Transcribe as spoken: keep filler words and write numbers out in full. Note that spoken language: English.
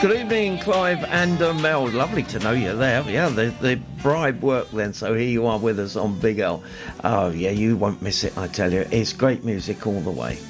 Good evening, Clive and uh, Mel. Lovely to know you there. Yeah, the, the bribe worked then, so here you are with us on Big L. Oh, yeah, you won't miss it, I tell you. It's great music all the way.